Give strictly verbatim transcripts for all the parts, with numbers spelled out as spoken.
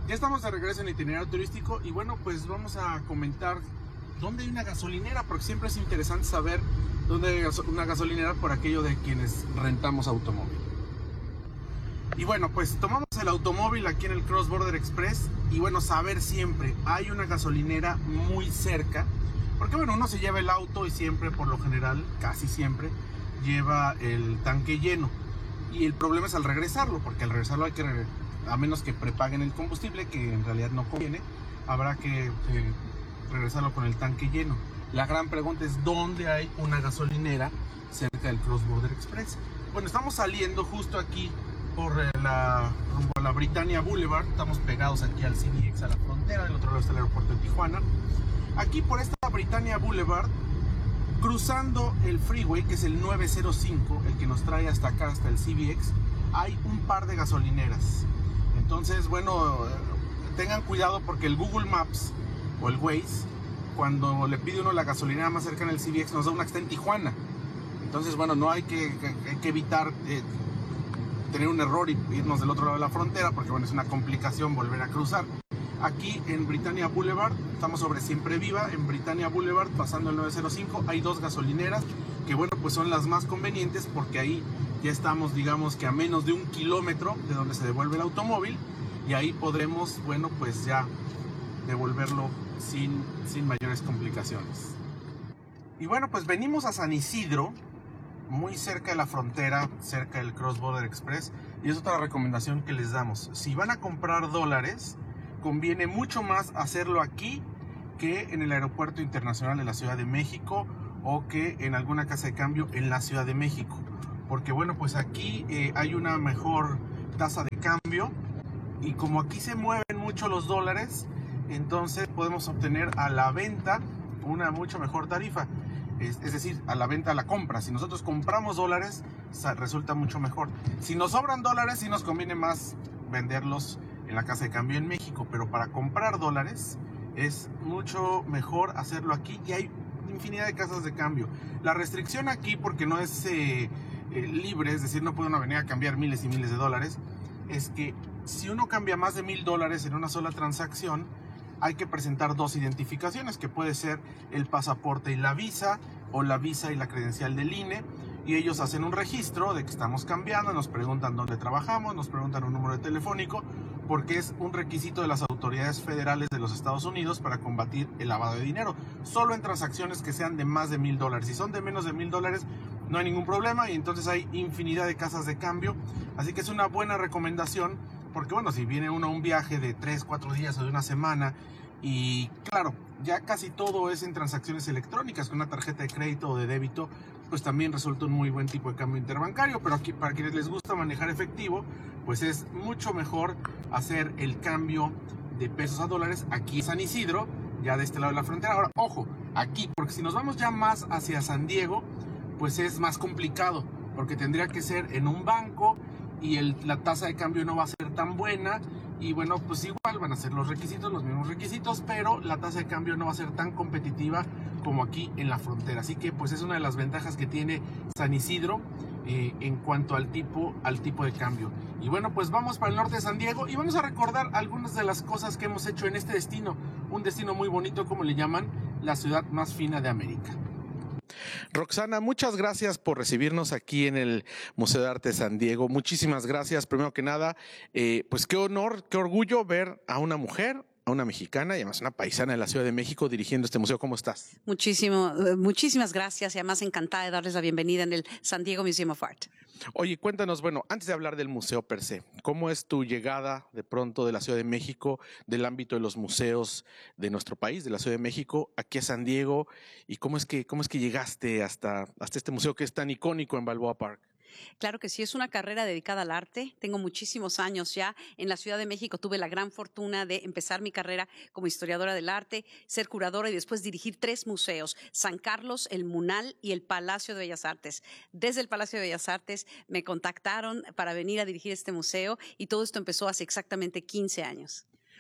Ya estamos de regreso en Itinerario Turístico y bueno, pues vamos a comentar dónde hay una gasolinera, porque siempre es interesante saber dónde hay una gasolinera por aquello de quienes rentamos automóvil. Y bueno, pues tomamos el automóvil aquí en el Cross Border Express y bueno, saber siempre, hay una gasolinera muy cerca, porque bueno, uno se lleva el auto y siempre, por lo general, casi siempre, lleva el tanque lleno. Y el problema es al regresarlo, porque al regresarlo hay que regresar. A menos que prepaguen el combustible, que en realidad no conviene, habrá que eh, regresarlo con el tanque lleno. La gran pregunta es ¿dónde hay una gasolinera cerca del Cross Border Express? Bueno, estamos saliendo justo aquí por eh, la, rumbo a la Britannia Boulevard. Estamos pegados aquí al C B X, a la frontera. Del otro lado está el aeropuerto de Tijuana. Aquí por esta Britannia Boulevard, cruzando el freeway, que es el nueve cero cinco, el que nos trae hasta acá, hasta el C B X, hay un par de gasolineras. Entonces, bueno, tengan cuidado porque el Google Maps o el Waze, cuando le pide uno la gasolinera más cercana al C B X, nos da una que está en Tijuana. Entonces, bueno, no hay que, que, hay que evitar eh, tener un error y irnos del otro lado de la frontera, porque bueno, es una complicación volver a cruzar. Aquí en Britannia Boulevard, estamos sobre Siempre Viva, en Britannia Boulevard, pasando el nueve cero cinco, hay dos gasolineras que bueno, pues son las más convenientes porque ahí ya estamos, digamos que a menos de un kilómetro de donde se devuelve el automóvil y ahí podremos, bueno, pues ya devolverlo sin, sin mayores complicaciones. Y bueno, pues venimos a San Isidro, muy cerca de la frontera, cerca del Cross Border Express, y es otra recomendación que les damos. Si van a comprar dólares, conviene mucho más hacerlo aquí que en el Aeropuerto Internacional de la Ciudad de México o que en alguna casa de cambio en la Ciudad de México. Porque bueno, pues aquí eh, hay una mejor tasa de cambio y como aquí se mueven mucho los dólares, entonces podemos obtener a la venta una mucho mejor tarifa. Es, es decir, a la venta, a la compra. Si nosotros compramos dólares, resulta mucho mejor. Si nos sobran dólares, sí nos conviene más venderlos en la casa de cambio en México, pero para comprar dólares es mucho mejor hacerlo aquí y hay infinidad de casas de cambio. La restricción aquí, porque no es eh, eh, libre, es decir, no puede una venir a cambiar miles y miles de dólares, es que si uno cambia más de mil dólares en una sola transacción, hay que presentar dos identificaciones, que puede ser el pasaporte y la visa, o la visa y la credencial del I N E, y ellos hacen un registro de que estamos cambiando, nos preguntan dónde trabajamos, nos preguntan un número de telefónico, porque es un requisito de las autoridades federales de los Estados Unidos para combatir el lavado de dinero, solo en transacciones que sean de más de mil dólares. Si son de menos de mil dólares, no hay ningún problema, y entonces hay infinidad de casas de cambio, así que es una buena recomendación, porque bueno, si viene uno a un viaje de tres, cuatro días o de una semana, y claro, ya casi todo es en transacciones electrónicas, con una tarjeta de crédito o de débito, pues también resulta un muy buen tipo de cambio interbancario, pero aquí para quienes les gusta manejar efectivo, pues es mucho mejor hacer el cambio de pesos a dólares aquí en San Isidro, ya de este lado de la frontera. Ahora, ojo, aquí, porque si nos vamos ya más hacia San Diego, pues es más complicado, porque tendría que ser en un banco y el, la tasa de cambio no va a ser tan buena, y bueno, pues igual van a ser los requisitos, los mismos requisitos, pero la tasa de cambio no va a ser tan competitiva como aquí en la frontera. Así que pues es una de las ventajas que tiene San Isidro eh, en cuanto al tipo, al tipo de cambio. Y bueno, pues vamos para el norte de San Diego y vamos a recordar algunas de las cosas que hemos hecho en este destino, un destino muy bonito, como le llaman, la ciudad más fina de América. Roxana, muchas gracias por recibirnos aquí en el Museo de Arte de San Diego. Muchísimas gracias. Primero que nada, eh, pues qué honor, qué orgullo ver a una mujer, a una mexicana y además una paisana de la Ciudad de México dirigiendo este museo. ¿Cómo estás? Muchísimo, muchísimas gracias y además encantada de darles la bienvenida en el San Diego Museum of Art. Oye, cuéntanos, bueno, antes de hablar del museo per se, ¿cómo es tu llegada de pronto de la Ciudad de México, del ámbito de los museos de nuestro país, de la Ciudad de México, aquí a San Diego? ¿Y cómo es que, cómo es que llegaste hasta, hasta este museo que es tan icónico en Balboa Park? Claro que sí, es una carrera dedicada al arte. Tengo muchísimos años ya en la Ciudad de México. Tuve la gran fortuna de empezar mi carrera como historiadora del arte, ser curadora y después dirigir tres museos: San Carlos, el Munal y el Palacio de Bellas Artes. Desde el Palacio de Bellas Artes me contactaron para venir a dirigir este museo y todo esto empezó hace exactamente quince años.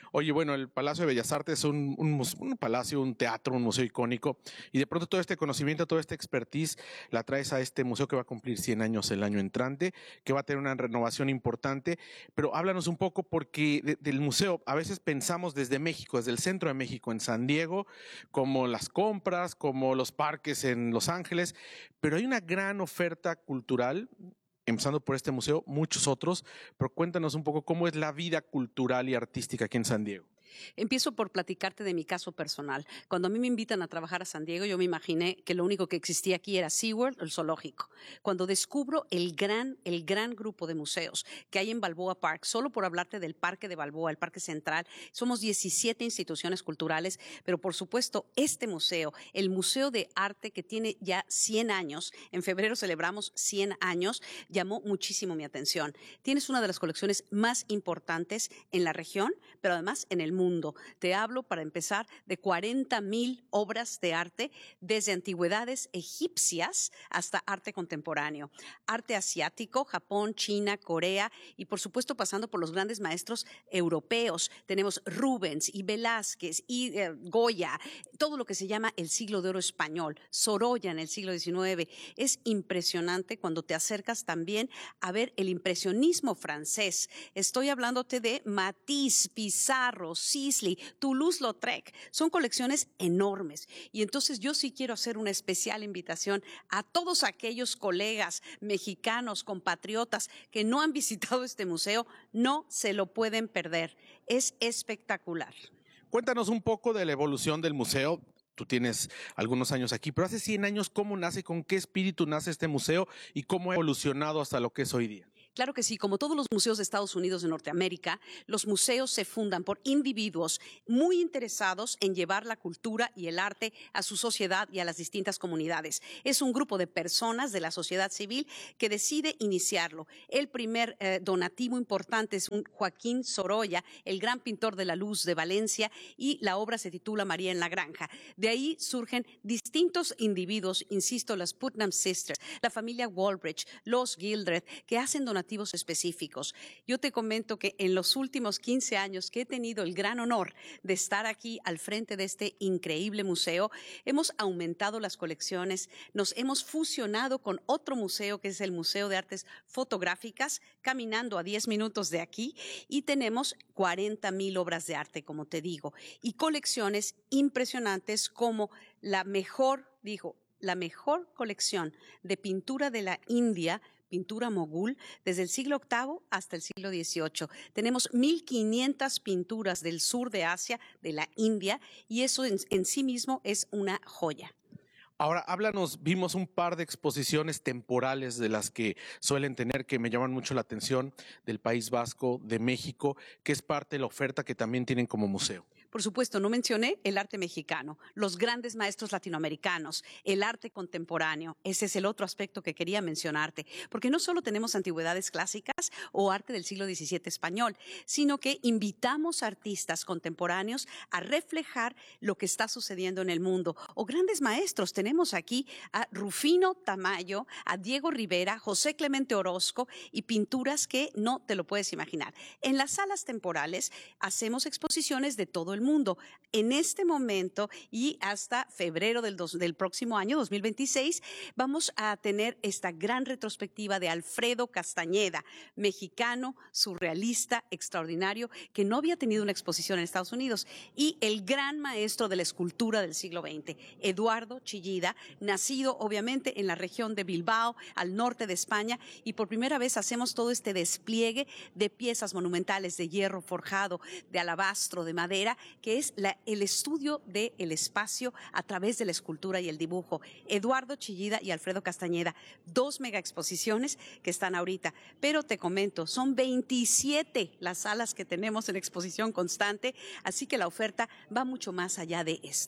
Oye, bueno, el Palacio de Bellas Artes es un, un, muse- un palacio, un teatro, un museo icónico, y de pronto todo este conocimiento, toda esta expertise la traes a este museo que va a cumplir cien años el año entrante, que va a tener una renovación importante, pero háblanos un poco porque de- del museo a veces pensamos desde México, desde el centro de México, en San Diego, como las compras, como los parques en Los Ángeles, pero hay una gran oferta cultural, empezando por este museo, muchos otros, pero cuéntanos un poco cómo es la vida cultural y artística aquí en San Diego. Empiezo por platicarte de mi caso personal. Cuando a mí me invitan a trabajar a San Diego, yo me imaginé que lo único que existía aquí era SeaWorld, el zoológico. Cuando descubro el gran, el gran grupo de museos que hay en Balboa Park, solo por hablarte del Parque de Balboa, el Parque Central, somos diecisiete instituciones culturales, pero por supuesto este museo, el Museo de Arte que tiene ya cien años, en febrero celebramos cien años, llamó muchísimo mi atención. Tienes una de las colecciones más importantes en la región, pero además en el mundo. Te hablo, para empezar, de cuarenta mil obras de arte, desde antigüedades egipcias hasta arte contemporáneo, arte asiático, Japón, China, Corea y por supuesto pasando por los grandes maestros europeos. Tenemos Rubens y Velázquez y eh, Goya, todo lo que se llama el siglo de oro español, Sorolla en el siglo diecinueve. Es impresionante cuando te acercas también a ver el impresionismo francés. Estoy hablándote de Matisse, Pizarro, Sisley, Toulouse-Lautrec. Son colecciones enormes. Y entonces yo sí quiero hacer una especial invitación a todos aquellos colegas mexicanos, compatriotas que no han visitado este museo, no se lo pueden perder. Es espectacular. Cuéntanos un poco de la evolución del museo. Tú tienes algunos años aquí, pero hace cien años, ¿cómo nace, con qué espíritu nace este museo y cómo ha evolucionado hasta lo que es hoy día? Claro que sí, como todos los museos de Estados Unidos de Norteamérica, los museos se fundan por individuos muy interesados en llevar la cultura y el arte a su sociedad y a las distintas comunidades. Es un grupo de personas de la sociedad civil que decide iniciarlo. El primer eh, donativo importante es un Joaquín Sorolla, el gran pintor de la luz de Valencia, y la obra se titula María en la Granja. De ahí surgen distintos individuos, insisto, las Putnam Sisters, la familia Walbridge, los Gildred, que hacen donativos específicos. Yo te comento que en los últimos quince años que he tenido el gran honor de estar aquí al frente de este increíble museo, hemos aumentado las colecciones, nos hemos fusionado con otro museo que es el Museo de Artes Fotográficas, caminando a diez minutos de aquí, y tenemos cuarenta mil obras de arte, como te digo, y colecciones impresionantes como la mejor, digo, la mejor colección de pintura de la India, pintura mogul, desde el siglo octavo hasta el siglo dieciocho. Tenemos mil quinientas pinturas del sur de Asia, de la India, y eso en, en sí mismo es una joya. Ahora, háblanos, vimos un par de exposiciones temporales de las que suelen tener, que me llaman mucho la atención, del País Vasco, de México, que es parte de la oferta que también tienen como museo. Por supuesto, no mencioné el arte mexicano, los grandes maestros latinoamericanos, el arte contemporáneo. Ese es el otro aspecto que quería mencionarte, porque no solo tenemos antigüedades clásicas o arte del siglo diecisiete español, sino que invitamos a artistas contemporáneos a reflejar lo que está sucediendo en el mundo. O grandes maestros, tenemos aquí a Rufino Tamayo, a Diego Rivera, José Clemente Orozco, y pinturas que no te lo puedes imaginar. En las salas temporales hacemos exposiciones de todo el mundo. En este momento y hasta febrero del, dos, del próximo año, dos mil veintiséis, vamos a tener esta gran retrospectiva de Alfredo Castañeda, mexicano, surrealista, extraordinario, que no había tenido una exposición en Estados Unidos, y el gran maestro de la escultura del siglo veinte, Eduardo Chillida, nacido obviamente en la región de Bilbao, al norte de España, y por primera vez hacemos todo este despliegue de piezas monumentales de hierro forjado, de alabastro, de madera, que es la, el estudio del espacio a través de la escultura y el dibujo. Eduardo Chillida y Alfredo Castañeda, dos mega exposiciones que están ahorita, pero te comento, son veintisiete las salas que tenemos en exposición constante, así que la oferta va mucho más allá de esto.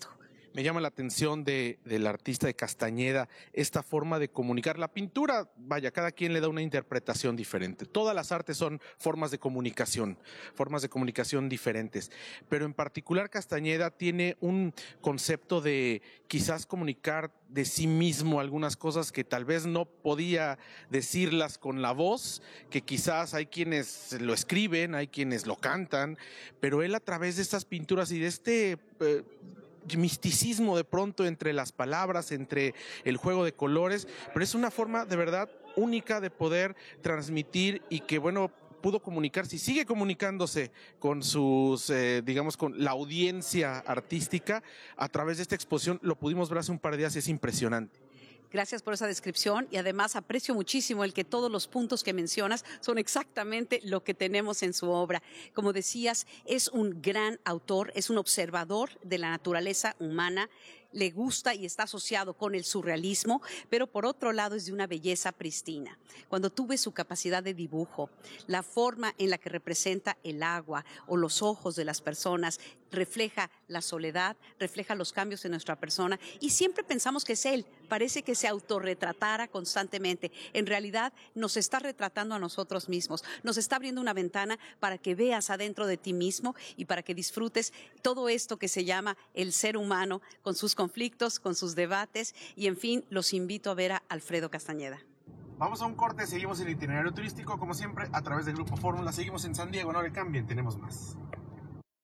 me llama la atención de, del artista de Castañeda, esta forma de comunicar. La pintura, vaya, cada quien le da una interpretación diferente. Todas las artes son formas de comunicación, formas de comunicación diferentes. Pero en particular Castañeda tiene un concepto de quizás comunicar de sí mismo algunas cosas que tal vez no podía decirlas con la voz, que quizás hay quienes lo escriben, hay quienes lo cantan, pero él a través de estas pinturas y de este eh, misticismo de pronto entre las palabras, entre el juego de colores, pero es una forma de verdad única de poder transmitir y que, bueno, pudo comunicarse y sigue comunicándose con sus, eh, digamos, con la audiencia artística a través de esta exposición. Lo pudimos ver hace un par de días y es impresionante. Gracias por esa descripción y además aprecio muchísimo el que todos los puntos que mencionas son exactamente lo que tenemos en su obra. Como decías, es un gran autor, es un observador de la naturaleza humana, le gusta y está asociado con el surrealismo, pero por otro lado es de una belleza pristina. Cuando tú ves su capacidad de dibujo, la forma en la que representa el agua o los ojos de las personas, refleja la soledad, refleja los cambios en nuestra persona y siempre pensamos que es él, parece que se autorretratara constantemente. En realidad nos está retratando a nosotros mismos, nos está abriendo una ventana para que veas adentro de ti mismo y para que disfrutes todo esto que se llama el ser humano con sus conflictos, con sus debates y en fin, los invito a ver a Alfredo Castañeda. Vamos a un corte, seguimos el itinerario turístico como siempre a través del Grupo Fórmula, seguimos en San Diego, no le cambien, tenemos más.